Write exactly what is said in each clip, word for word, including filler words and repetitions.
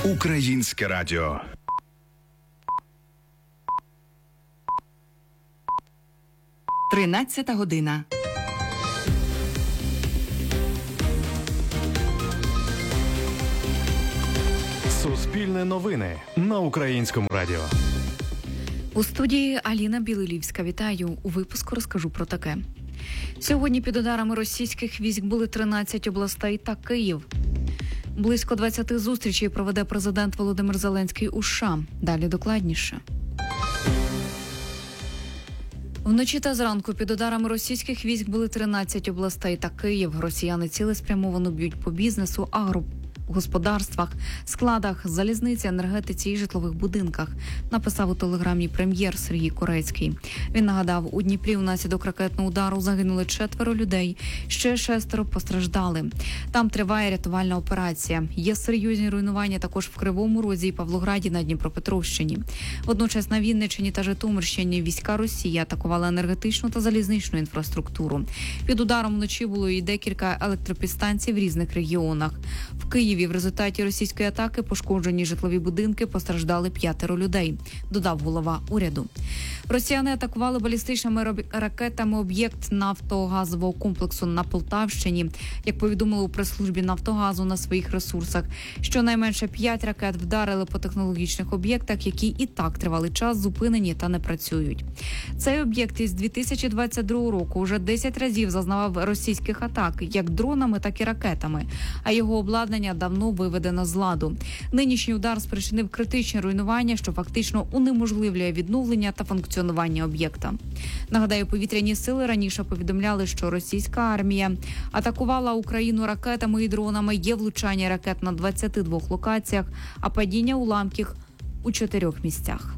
Українське радіо. Тринадцята година. Суспільне новини на Українському радіо. У студії Аліна Білилівська. Вітаю. У випуску розкажу про таке. Сьогодні під ударами російських військ були тринадцять областей та Київ. Близько двадцяти зустрічей проведе президент Володимир Зеленський у США. Далі докладніше. Вночі та зранку під ударами російських військ були тринадцять областей та Київ. Росіяни цілеспрямовано б'ють по бізнесу, агро, господарствах, складах, залізниці, енергетиці і житлових будинках, написав у телеграмі прем'єр Сергій Корецький. Він нагадав, у Дніпрі внаслідок ракетного удару загинули четверо людей, ще шестеро постраждали. Там триває рятувальна операція. Є серйозні руйнування також в Кривому Розі і Павлограді на Дніпропетровщині. Водночас на Вінниччині та Житомирщині війська Росії атакували енергетичну та залізничну інфраструктуру. Під ударом вночі було і декілька електропідстанцій в різних регіонах. В Києві в результаті російської атаки пошкоджені житлові будинки, постраждали п'ятеро людей, додав голова уряду. Росіяни атакували балістичними ракетами об'єкт нафтогазового комплексу на Полтавщині. Як повідомили у прес-службі Нафтогазу на своїх ресурсах, щонайменше п'ять ракет вдарили по технологічних об'єктах, які і так тривалий час зупинені та не працюють. Цей об'єкт із дві тисячі двадцять другого року вже десять разів зазнавав російських атак, як дронами, так і ракетами, а його обладнання давно виведено з ладу. Нинішній удар спричинив критичні руйнування, що фактично унеможливлює відновлення та функціонування об'єкта. Нагадаю, повітряні сили раніше повідомляли, що російська армія атакувала Україну ракетами і дронами, є влучання ракет на двадцяти двох локаціях, а падіння уламків у чотирьох місцях.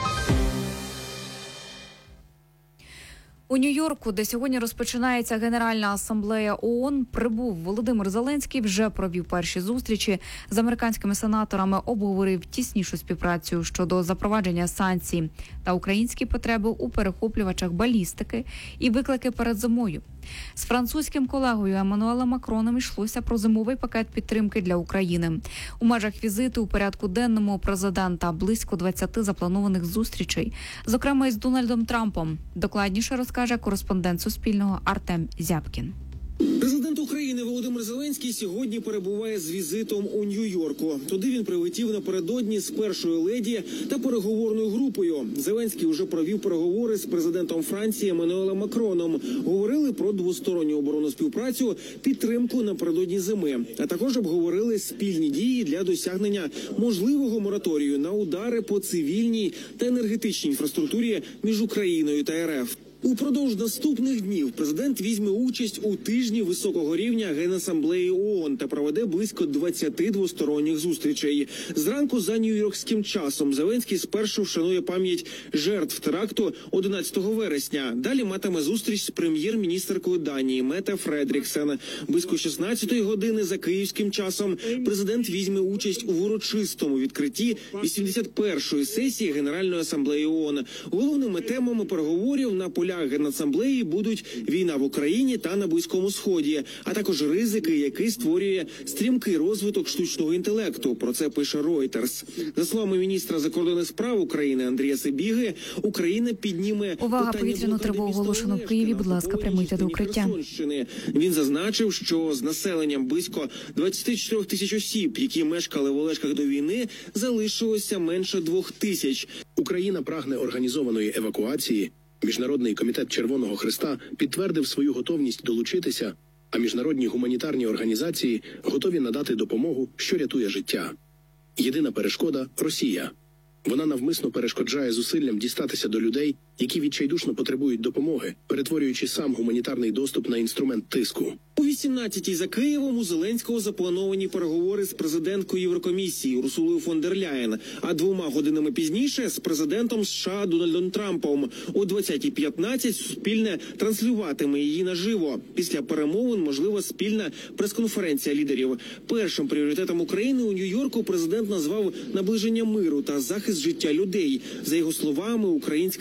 У Нью-Йорку, де сьогодні розпочинається Генеральна асамблея ООН, прибув Володимир Зеленський, вже провів перші зустрічі з американськими сенаторами, обговорив тіснішу співпрацю щодо запровадження санкцій та українські потреби у перехоплювачах балістики і виклики перед зимою. З французьким колегою Еммануелем Макроном йшлося про зимовий пакет підтримки для України. У межах візиту у порядку денному президента близько двадцяти запланованих зустрічей, зокрема із Дональдом Трампом. Докладніше розкаже кореспондент Суспільного Артем Зябкін. Президент України Володимир Зеленський сьогодні перебуває з візитом у Нью-Йорку. Туди він прилетів напередодні з першою леді та переговорною групою. Зеленський вже провів переговори з президентом Франції Еммануелем Макроном. Говорили про двосторонню оборонну співпрацю, підтримку напередодні зими, а також обговорили спільні дії для досягнення можливого мораторію на удари по цивільній та енергетичній інфраструктурі між Україною та РФ. Упродовж наступних днів президент візьме участь у тижні високого рівня Генасамблеї ООН та проведе близько двадцяти двосторонніх зустрічей. Зранку за нью-йоркським часом Зеленський спершу вшанує пам'ять жертв теракту одинадцятого вересня. Далі матиме зустріч з прем'єр-міністеркою Данії Мете Фредріксен. Близько шістнадцятої години за київським часом президент візьме участь у урочистому відкритті вісімдесят першої сесії Генеральної асамблеї ООН. Головними темами переговорів на полі Генасамблеї будуть війна в Україні та на Близькому Сході, а також ризики, які створює стрімкий розвиток штучного інтелекту. Про це пише Reuters. За словами міністра закордонних справ України Андрія Сибіги, Україна підніме Увага, повітряну тривогу оголошено в Києві. Будь ласка, прямуйте до укриття. Він зазначив, що з населенням близько двадцяти чотирьох тисяч осіб, які мешкали в Олешках до війни, залишилося менше двох тисяч. Україна прагне організованої евакуації. Міжнародний комітет Червоного Хреста підтвердив свою готовність долучитися, а міжнародні гуманітарні організації готові надати допомогу, що рятує життя. Єдина перешкода – Росія. Вона навмисно перешкоджає зусиллям дістатися до людей, які відчайдушно потребують допомоги, перетворюючи сам гуманітарний доступ на інструмент тиску. У вісімнадцятій за Києвом у Зеленського заплановані переговори з президенткою Єврокомісії Урсулою фон дер Ляєн, а двома годинами пізніше з президентом США Дональдом Трампом. О двадцятій п'ятнадцять Суспільне транслюватиме її наживо. Після перемовин можлива спільна прес-конференція лідерів. Першим пріоритетом України у Нью-Йорку президент назвав наближення миру та захист життя людей. За його словами, українська сторона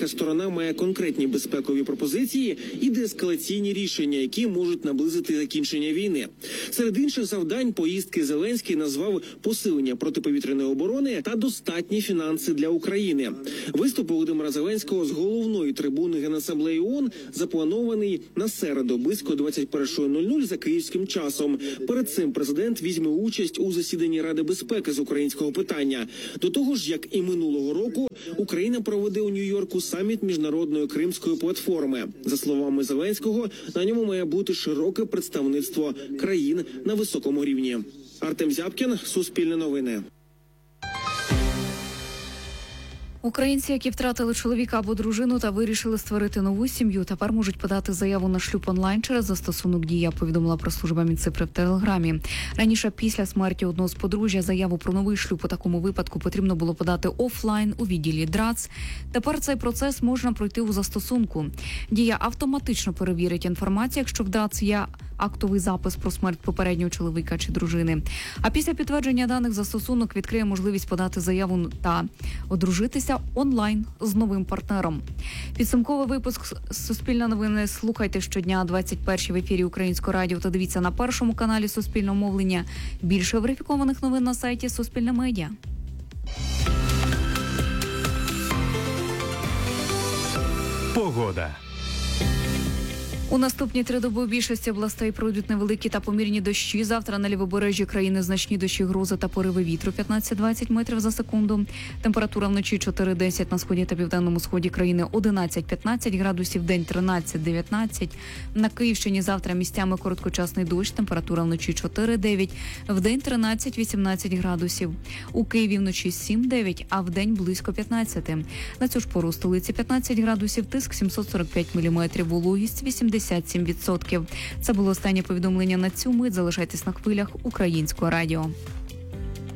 зокрема, має конкретні безпекові пропозиції і деескалаційні рішення, які можуть наблизити закінчення війни. Серед інших завдань поїздки Зеленський назвав посилення протиповітряної оборони та достатні фінанси для України. Виступ Володимира Зеленського з головної трибуни Генасамблеї ООН запланований на середу близько двадцять першої нуль нуль за київським часом. Перед цим президент візьме участь у засіданні Ради безпеки з українського питання. До того ж, як і минулого року, Україна проведе у Нью-Йорку саміт міжнародної кримської платформи. За словами Зеленського, на ньому має бути широке представництво країн на високому рівні. Артем Зябкін, Суспільне новини. Українці, які втратили чоловіка або дружину та вирішили створити нову сім'ю, тепер можуть подати заяву на шлюб онлайн через застосунок «Дія», повідомила прес-служба Мінцифри в Телеграмі. Раніше, після смерті одного з подружжя, заяву про новий шлюб у такому випадку потрібно було подати офлайн у відділі ДРАЦ. Тепер цей процес можна пройти у застосунку. «Дія» автоматично перевірить інформацію, якщо в ДРАЦ є актовий запис про смерть попереднього чоловіка чи дружини. А після підтвердження даних застосунок відкриє можливість подати заяву та одружитися онлайн з новим партнером. Підсумковий випуск «Суспільне новини» слухайте щодня о двадцять першій в ефірі Українського радіо та дивіться на першому каналі Суспільного мовлення. Більше верифікованих новин на сайті Суспільне медіа. Погода. У наступні три доби у більшості областей пройдуть невеликі та помірні дощі. Завтра на лівобережжі країни значні дощі, грози та пориви вітру п'ятнадцять-двадцять метрів за секунду. Температура вночі чотири-десять, на сході та південному сході країни одинадцять-п'ятнадцять градусів, день тринадцять-дев'ятнадцять. На Київщині завтра місцями короткочасний дощ, температура вночі чотири-дев'ять, вдень тринадцять-вісімнадцять градусів. У Києві вночі сім-дев'ять, а вдень близько п'ятнадцять. На цю ж пору у столиці п'ятнадцять градусів, тиск сімсот сорок п'ять міліметрів, вологість вісімдесят сім відсотків. Це було останнє повідомлення на цю мить. Залишайтесь на хвилях Українського радіо.